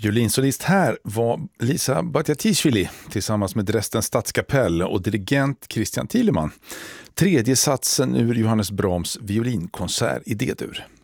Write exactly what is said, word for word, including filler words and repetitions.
Violinsolist här var Lisa Batiatishvili tillsammans med Dresdens stadskapell och dirigent Christian Thielemann. Tredje satsen ur Johannes Brahms violinkonsert i D-dur.